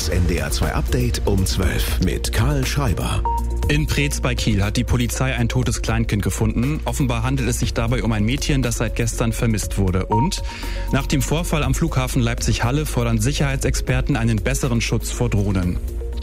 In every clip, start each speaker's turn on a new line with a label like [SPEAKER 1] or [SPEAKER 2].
[SPEAKER 1] Das NDR2 Update um 12 mit Karl Schreiber.
[SPEAKER 2] In Preetz bei Kiel hat die Polizei ein totes Kleinkind gefunden. Offenbar handelt es sich dabei um ein Mädchen, das seit gestern vermisst wurde. Und nach dem Vorfall am Flughafen Leipzig-Halle fordern Sicherheitsexperten einen besseren Schutz vor Drohnen.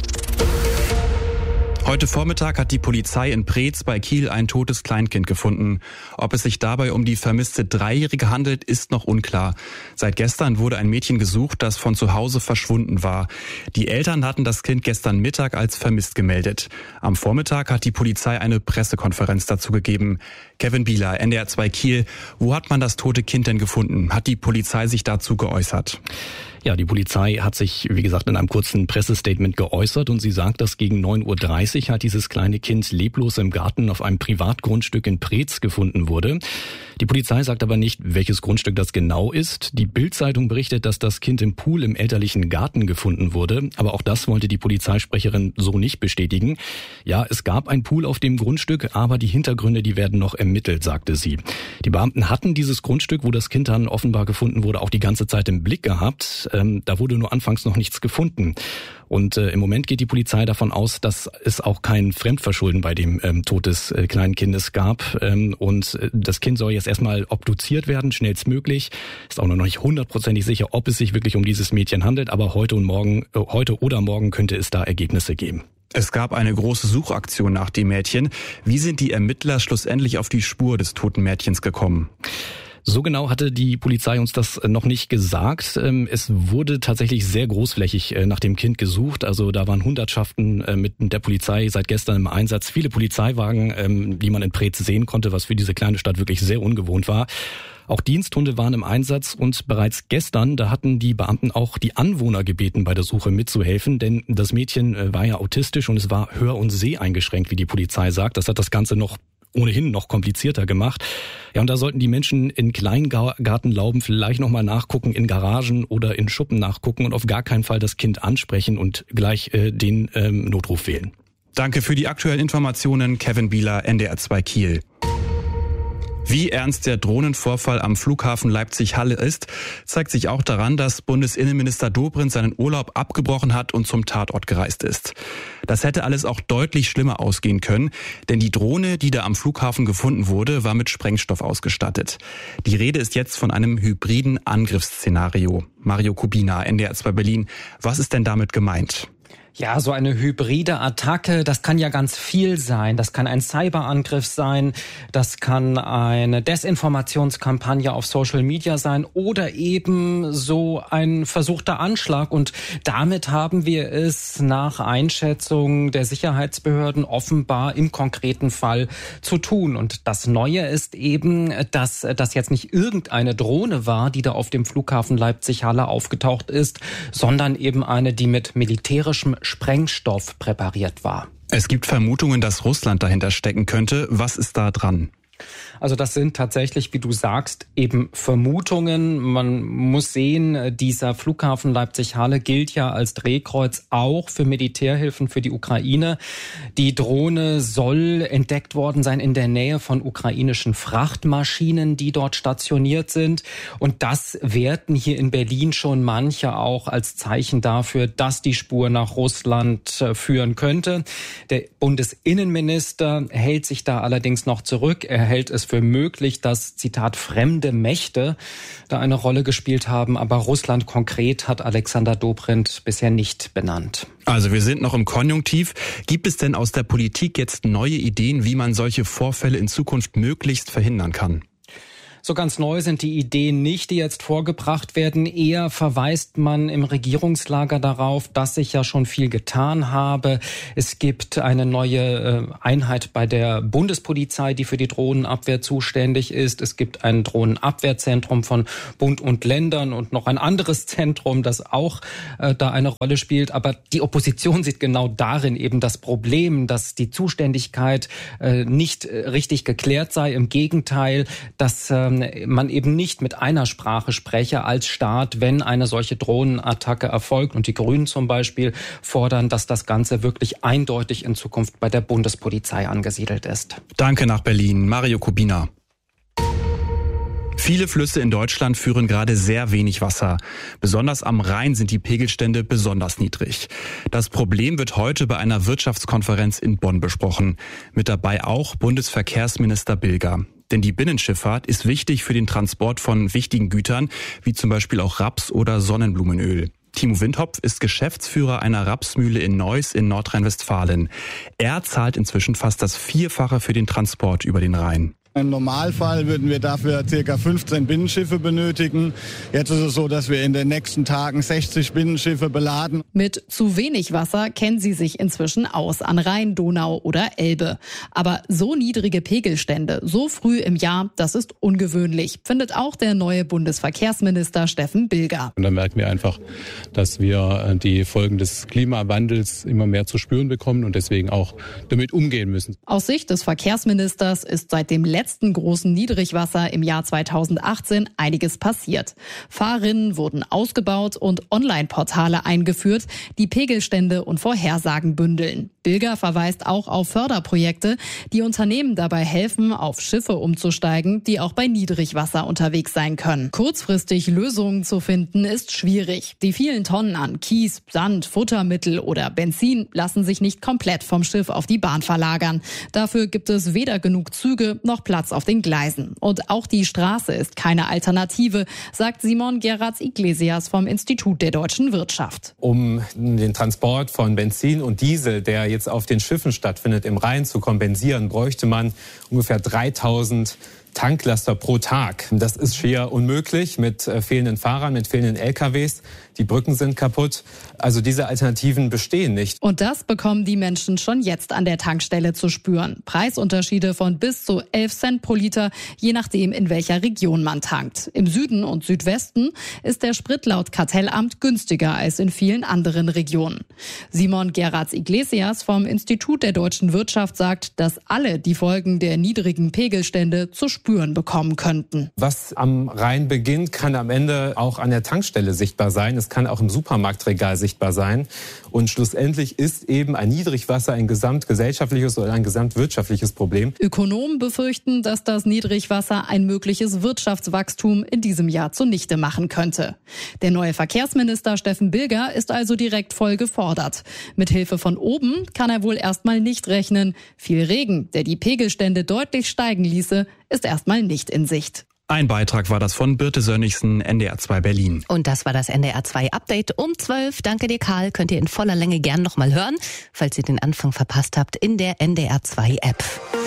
[SPEAKER 2] Heute Vormittag hat die Polizei in Preetz bei Kiel ein totes Kleinkind gefunden. Ob es sich dabei um die vermisste Dreijährige handelt, ist noch unklar. Seit gestern wurde ein Mädchen gesucht, das von zu Hause verschwunden war. Die Eltern hatten das Kind gestern Mittag als vermisst gemeldet. Am Vormittag hat die Polizei eine Pressekonferenz dazu gegeben. Kevin Bieler, NDR2 Kiel. Wo hat man das tote Kind denn gefunden? Hat die Polizei sich dazu geäußert?
[SPEAKER 3] Ja, die Polizei hat sich, wie gesagt, in einem kurzen Pressestatement geäußert und sie sagt, dass gegen 9:30 Uhr hat dieses kleine Kind leblos im Garten auf einem Privatgrundstück in Preetz gefunden wurde. Die Polizei sagt aber nicht, welches Grundstück das genau ist. Die Bild-Zeitung berichtet, dass das Kind im Pool im elterlichen Garten gefunden wurde, aber auch das wollte die Polizeisprecherin so nicht bestätigen. Ja, es gab ein Pool auf dem Grundstück, aber die Hintergründe, die werden noch ermittelt, sagte sie. Die Beamten hatten dieses Grundstück, wo das Kind dann offenbar gefunden wurde, auch die ganze Zeit im Blick gehabt. Da wurde nur anfangs noch nichts gefunden. Und im Moment geht die Polizei davon aus, dass es auch kein Fremdverschulden bei dem Tod des kleinen Kindes gab. Und das Kind soll jetzt erstmal obduziert werden, schnellstmöglich. Ist auch noch nicht 100%ig sicher, ob es sich wirklich um dieses Mädchen handelt. Aber heute oder morgen könnte es da Ergebnisse geben.
[SPEAKER 2] Es gab eine große Suchaktion nach dem Mädchen. Wie sind die Ermittler schlussendlich auf die Spur des toten Mädchens gekommen?
[SPEAKER 3] So genau hatte die Polizei uns das noch nicht gesagt. Es wurde tatsächlich sehr großflächig nach dem Kind gesucht. Also da waren Hundertschaften mit der Polizei seit gestern im Einsatz. Viele Polizeiwagen, die man in Preetz sehen konnte, was für diese kleine Stadt wirklich sehr ungewohnt war. Auch Diensthunde waren im Einsatz und bereits gestern, da hatten die Beamten auch die Anwohner gebeten, bei der Suche mitzuhelfen, denn das Mädchen war ja autistisch und es war hör- und seheingeschränkt, wie die Polizei sagt. Das hat das Ganze ohnehin noch komplizierter gemacht. Ja, und da sollten die Menschen in Kleingartenlauben vielleicht nochmal nachgucken, in Garagen oder in Schuppen nachgucken und auf gar keinen Fall das Kind ansprechen und gleich den Notruf wählen.
[SPEAKER 2] Danke für die aktuellen Informationen, Kevin Bieler, NDR2 Kiel. Wie ernst der Drohnenvorfall am Flughafen Leipzig-Halle ist, zeigt sich auch daran, dass Bundesinnenminister Dobrindt seinen Urlaub abgebrochen hat und zum Tatort gereist ist. Das hätte alles auch deutlich schlimmer ausgehen können, denn die Drohne, die da am Flughafen gefunden wurde, war mit Sprengstoff ausgestattet. Die Rede ist jetzt von einem hybriden Angriffsszenario. Mario Kubina, NDR2 Berlin. Was ist denn damit gemeint?
[SPEAKER 4] Ja, so eine hybride Attacke, das kann ja ganz viel sein. Das kann ein Cyberangriff sein, das kann eine Desinformationskampagne auf Social Media sein oder eben so ein versuchter Anschlag. Und damit haben wir es nach Einschätzung der Sicherheitsbehörden offenbar im konkreten Fall zu tun. Und das Neue ist eben, dass das jetzt nicht irgendeine Drohne war, die da auf dem Flughafen Leipzig-Halle aufgetaucht ist, sondern eben eine, die mit militärischem Sprengstoff präpariert war.
[SPEAKER 2] Es gibt Vermutungen, dass Russland dahinter stecken könnte. Was ist da dran?
[SPEAKER 4] Also das sind tatsächlich, wie du sagst, eben Vermutungen. Man muss sehen, dieser Flughafen Leipzig-Halle gilt ja als Drehkreuz auch für Militärhilfen für die Ukraine. Die Drohne soll entdeckt worden sein in der Nähe von ukrainischen Frachtmaschinen, die dort stationiert sind. Und das werten hier in Berlin schon manche auch als Zeichen dafür, dass die Spur nach Russland führen könnte. Der Bundesinnenminister hält sich da allerdings noch zurück. Er hält es für möglich, dass, Zitat, fremde Mächte da eine Rolle gespielt haben. Aber Russland konkret hat Alexander Dobrindt bisher nicht benannt.
[SPEAKER 2] Also wir sind noch im Konjunktiv. Gibt es denn aus der Politik jetzt neue Ideen, wie man solche Vorfälle in Zukunft möglichst verhindern kann?
[SPEAKER 4] So ganz neu sind die Ideen nicht, die jetzt vorgebracht werden. Eher verweist man im Regierungslager darauf, dass sich ja schon viel getan habe. Es gibt eine neue Einheit bei der Bundespolizei, die für die Drohnenabwehr zuständig ist. Es gibt ein Drohnenabwehrzentrum von Bund und Ländern und noch ein anderes Zentrum, das auch da eine Rolle spielt. Aber die Opposition sieht genau darin eben das Problem, dass die Zuständigkeit nicht richtig geklärt sei. Im Gegenteil, dass man eben nicht mit einer Sprache spreche als Staat, wenn eine solche Drohnenattacke erfolgt. Und die Grünen zum Beispiel fordern, dass das Ganze wirklich eindeutig in Zukunft bei der Bundespolizei angesiedelt ist.
[SPEAKER 2] Danke nach Berlin. Mario Kubina. Viele Flüsse in Deutschland führen gerade sehr wenig Wasser. Besonders am Rhein sind die Pegelstände besonders niedrig. Das Problem wird heute bei einer Wirtschaftskonferenz in Bonn besprochen. Mit dabei auch Bundesverkehrsminister Bilger. Denn die Binnenschifffahrt ist wichtig für den Transport von wichtigen Gütern, wie zum Beispiel auch Raps oder Sonnenblumenöl. Timo Windhopf ist Geschäftsführer einer Rapsmühle in Neuss in Nordrhein-Westfalen. Er zahlt inzwischen fast das Vierfache für den Transport über den Rhein.
[SPEAKER 5] Im Normalfall würden wir dafür ca. 15 Binnenschiffe benötigen. Jetzt ist es so, dass wir in den nächsten Tagen 60 Binnenschiffe beladen.
[SPEAKER 6] Mit zu wenig Wasser kennen sie sich inzwischen aus an Rhein, Donau oder Elbe. Aber so niedrige Pegelstände so früh im Jahr, das ist ungewöhnlich, findet auch der neue Bundesverkehrsminister Steffen Bilger.
[SPEAKER 7] Und da merken wir einfach, dass wir die Folgen des Klimawandels immer mehr zu spüren bekommen und deswegen auch damit umgehen müssen.
[SPEAKER 6] Aus Sicht des Verkehrsministers ist seit dem letzten großen Niedrigwasser im Jahr 2018 einiges passiert. Fahrrinnen wurden ausgebaut und Online-Portale eingeführt, die Pegelstände und Vorhersagen bündeln. Bilger verweist auch auf Förderprojekte, die Unternehmen dabei helfen, auf Schiffe umzusteigen, die auch bei Niedrigwasser unterwegs sein können. Kurzfristig Lösungen zu finden, ist schwierig. Die vielen Tonnen an Kies, Sand, Futtermittel oder Benzin lassen sich nicht komplett vom Schiff auf die Bahn verlagern. Dafür gibt es weder genug Züge noch Platz auf den Gleisen. Und auch die Straße ist keine Alternative, sagt Simon Geratz-Iglesias vom Institut der deutschen Wirtschaft.
[SPEAKER 8] Um den Transport von Benzin und Diesel, der jetzt auf den Schiffen stattfindet, im Rhein zu kompensieren, bräuchte man ungefähr 3000 Tanklaster pro Tag. Das ist schier unmöglich mit fehlenden Fahrern, mit fehlenden LKWs. Die Brücken sind kaputt. Also diese Alternativen bestehen nicht.
[SPEAKER 6] Und das bekommen die Menschen schon jetzt an der Tankstelle zu spüren. Preisunterschiede von bis zu 11 Cent pro Liter, je nachdem, in welcher Region man tankt. Im Süden und Südwesten ist der Sprit laut Kartellamt günstiger als in vielen anderen Regionen. Simon Geratz-Iglesias vom Institut der deutschen Wirtschaft sagt, dass alle die Folgen der niedrigen Pegelstände zu spüren bekommen könnten.
[SPEAKER 8] Was am Rhein beginnt, kann am Ende auch an der Tankstelle sichtbar sein. Es kann auch im Supermarktregal sichtbar sein. Und schlussendlich ist eben ein Niedrigwasser ein gesamtgesellschaftliches oder ein gesamtwirtschaftliches Problem.
[SPEAKER 6] Ökonomen befürchten, dass das Niedrigwasser ein mögliches Wirtschaftswachstum in diesem Jahr zunichte machen könnte. Der neue Verkehrsminister Steffen Bilger ist also direkt voll gefordert. Mit Hilfe von oben kann er wohl erstmal nicht rechnen. Viel Regen, der die Pegelstände deutlich steigen ließe, ist erstmal nicht in Sicht.
[SPEAKER 2] Ein Beitrag war das von Birte Sönnigsen, NDR 2 Berlin.
[SPEAKER 9] Und das war das NDR 2 Update um 12. Danke dir, Karl. Könnt ihr in voller Länge gern nochmal hören, falls ihr den Anfang verpasst habt, in der NDR 2 App.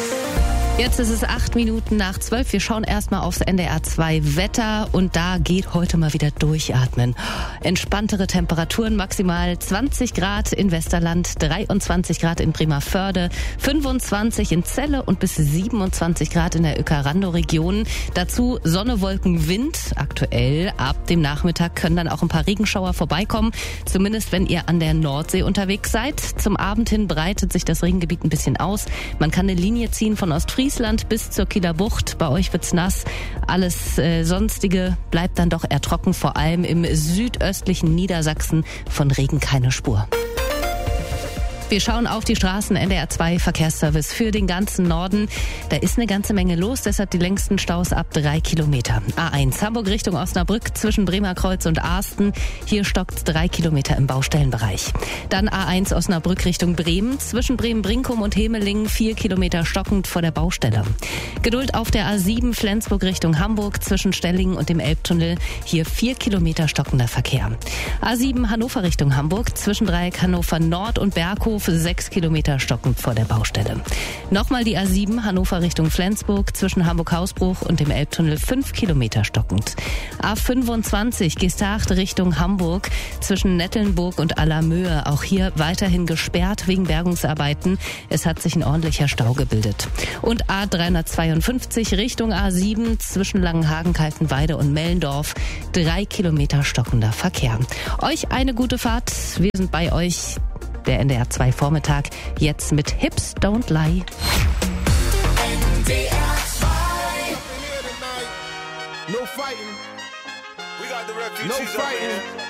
[SPEAKER 9] Jetzt ist es 8:08. Wir schauen erstmal aufs NDR 2 Wetter und da geht heute mal wieder durchatmen. Entspanntere Temperaturen, maximal 20 Grad in Westerland, 23 Grad in Bremervörde, 25 in Celle und bis 27 Grad in der Uecker-Randow-Region. Dazu Sonne, Wolken, Wind. Aktuell ab dem Nachmittag können dann auch ein paar Regenschauer vorbeikommen, zumindest wenn ihr an der Nordsee unterwegs seid. Zum Abend hin breitet sich das Regengebiet ein bisschen aus. Man kann eine Linie ziehen von Ostfriesland bis zur Kieler Bucht. Bei euch wird's nass. Alles Sonstige bleibt dann doch eher trocken, vor allem im südöstlichen Niedersachsen. Von Regen keine Spur. Wir schauen auf die Straßen, NDR 2 Verkehrsservice für den ganzen Norden. Da ist eine ganze Menge los, deshalb die längsten Staus ab 3 Kilometer. A1 Hamburg Richtung Osnabrück zwischen Bremerkreuz und Asten. Hier stockt 3 Kilometer im Baustellenbereich. Dann A1 Osnabrück Richtung Bremen. Zwischen Bremen-Brinkum und Hemelingen 4 Kilometer stockend vor der Baustelle. Geduld auf der A7 Flensburg Richtung Hamburg zwischen Stellingen und dem Elbtunnel. Hier 4 Kilometer stockender Verkehr. A7 Hannover Richtung Hamburg zwischen Dreieck Hannover Nord und Berghof 6 Kilometer stockend vor der Baustelle. Nochmal die A7 Hannover Richtung Flensburg zwischen Hamburg-Hausbruch und dem Elbtunnel 5 Kilometer stockend. A25 Gestacht Richtung Hamburg zwischen Nettelnburg und Allermöhe. Auch hier weiterhin gesperrt wegen Bergungsarbeiten. Es hat sich ein ordentlicher Stau gebildet. Und A352 Richtung A7 zwischen Langenhagen, Kaltenweide und Mellendorf 3 Kilometer stockender Verkehr. Euch eine gute Fahrt. Wir sind bei euch. Der NDR 2 Vormittag, jetzt mit Hips Don't Lie.
[SPEAKER 10] NDR 2. No fighting. We got the refugees. No fighting.